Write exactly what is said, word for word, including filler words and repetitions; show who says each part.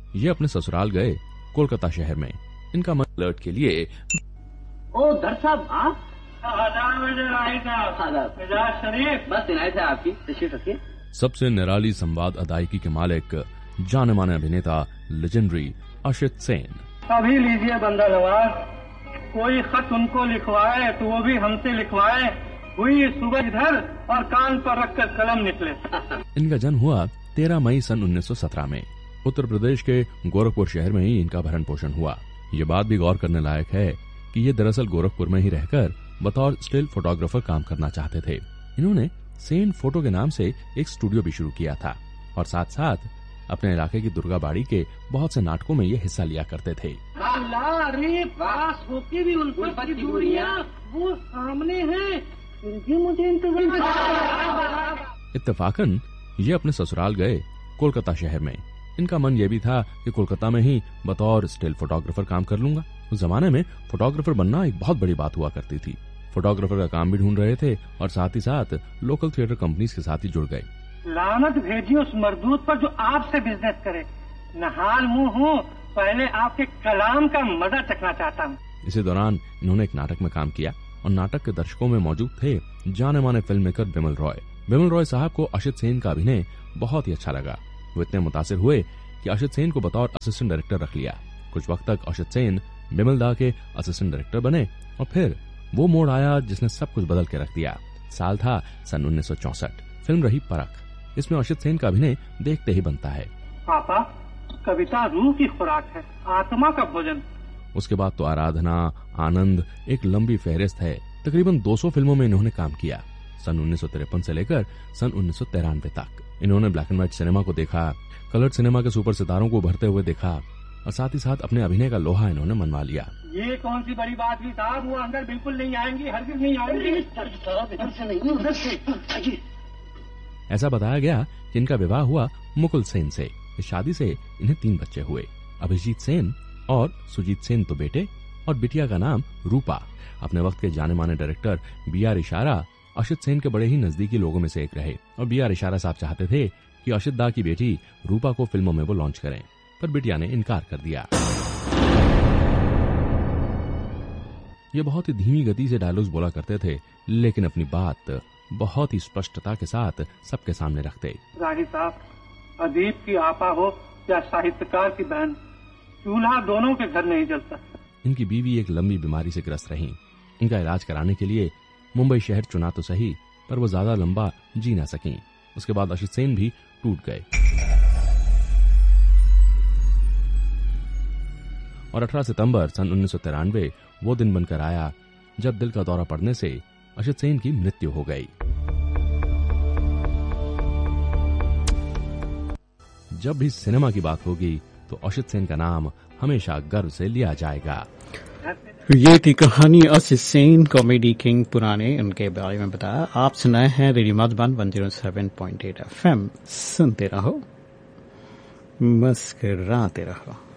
Speaker 1: ये अपने ससुराल गए कोलकाता शहर में। इनका मन अलर्ट के लिए
Speaker 2: ओ दर साहब आप शरीफ बस इनायत है आपकी, तशरीफ रखिए।
Speaker 1: सबसे निराली संवाद अदायगी के मालिक जाने माने अभिनेता लेजेंडरी अशित सेन।
Speaker 3: अभी लीजिए बंदा नवाज, कोई खत उनको लिखवाए तो वो भी हमसे लिखवाए, हुई सुबह इधर और कान पर रखकर कलम निकले।
Speaker 1: इनका जन्म हुआ तेरह मई सन उन्नीस सौ सत्रह में। उत्तर प्रदेश के गोरखपुर शहर में ही इनका भरण पोषण हुआ। ये बात भी गौर करने लायक है कि ये दरअसल गोरखपुर में ही रहकर बतौर स्टिल फोटोग्राफर काम करना चाहते थे। इन्होंने सेन फोटो के नाम से एक स्टूडियो भी शुरू किया था और साथ साथ अपने इलाके की दुर्गा बाड़ी के बहुत से नाटकों में ये हिस्सा लिया करते थे।
Speaker 3: अरे पास होके भी उनकी दूरियां वो सामने हैं, फिर मुझे इंतजार।
Speaker 1: इत्तेफाकन ये अपने ससुराल गए कोलकाता शहर में। इनका मन ये भी था कि कोलकाता में ही बतौर स्टिल फोटोग्राफर काम कर लूंगा। उस जमाने में फोटोग्राफर बनना एक बहुत बड़ी बात हुआ करती थी। फोटोग्राफर का काम भी ढूंढ रहे थे और साथ ही साथ लोकल थिएटर कंपनीज के साथ ही जुड़ गए।
Speaker 3: लानत भेजिए उस मरदूत पर जो आपसे बिजनेस करे। नहाल मुंह हूँ, पहले आपके कलाम का मजा चखना चाहता हूँ।
Speaker 1: इसी दौरान इन्होंने एक नाटक में काम किया और नाटक के दर्शकों में मौजूद थे जाने माने फिल्म मेकर बिमल रॉय। बिमल रॉय साहब को अशित सेन का अभिनय बहुत ही अच्छा लगा। वो इतने मुतासिर हुए कि अशित सेन को बतौर असिस्टेंट डायरेक्टर रख लिया। कुछ वक्त तक अशित सेन बिमल दा के असिस्टेंट डायरेक्टर बने और फिर वो मोड़ आया जिसने सब कुछ बदल के रख दिया। साल था सन उन्नीस सौ चौसठ। फिल्म रही परख। इसमें अशित सेन का अभिनय देखते ही बनता है।
Speaker 3: पापा, कविता रूह की खुराक है, आत्मा का भोजन।
Speaker 1: उसके बाद तो आराधना, आनंद, एक लंबी फहरिस्त है। तकरीबन दो सौ फिल्मों में इन्होंने काम किया। सन उन्नीस सौ तिरपन से लेकर सन उन्नीस सौ तिरानवे तक इन्होंने ब्लैक एंड व्हाइट सिनेमा को देखा, कलर सिनेमा के सुपर सितारों को उभरते हुए देखा और साथ ही साथ अपने अभिनय का लोहा इन्होंने मनवा लिया।
Speaker 3: ये कौन सी बड़ी बात हुई साहब, वो अंदर बिल्कुल नहीं आएंगी, हरगिज नहीं आएंगी। इधर से नहीं, उधर से।
Speaker 1: ऐसा बताया गया कि इनका विवाह हुआ मुकुल सेन से। इस शादी से इन्हें तीन बच्चे हुए, अभिजीत सेन और सुजीत सेन तो बेटे और बिटिया का नाम रूपा। अपने वक्त के जाने माने डायरेक्टर बी आर इशारा अशित सेन के बड़े ही नजदीकी लोगों में से एक रहे और बी आर इशारा साहब चाहते थे कि अशित दा की बेटी रूपा को फिल्मों में वो लॉन्च करें, पर बिटिया ने इनकार कर दिया। ये बहुत ही धीमी गति से डायलॉग्स बोला करते थे, लेकिन अपनी बात बहुत ही स्पष्टता के साथ सबके सामने रखते।
Speaker 3: राही साहब, अदीब की आपा हो या साहित्यकार की बहन, चूल्हा दोनों के घर नहीं जलता।
Speaker 1: इनकी बीवी एक लंबी बीमारी से ग्रस्त रही। इनका इलाज कराने के लिए मुंबई शहर चुना तो सही, पर वो ज्यादा लंबा जी ना सकी। उसके बाद अशित सेन भी टूट गए और अठारह सितंबर सन उन्नीस सौ तिरानवे वो दिन बनकर आया जब दिल का दौरा पड़ने से अशित सेन की मृत्यु हो गई। जब भी सिनेमा की बात होगी तो अशित सेन का नाम हमेशा गर्व से लिया जाएगा।
Speaker 4: ये थी कहानी अशित सेन, कॉमेडी किंग पुराने, उनके बारे में बताया। आप सुनाए हैं radio Madhuban one zero seven point eight F M. सुनते रहो, मुस्कुराते रहो।